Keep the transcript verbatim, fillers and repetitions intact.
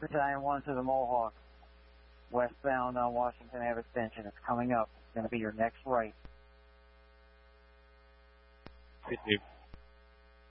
Battalion one to the Mohawk, westbound on Washington Ave Extension. It's coming up. It's going to be your next right. Good, dude.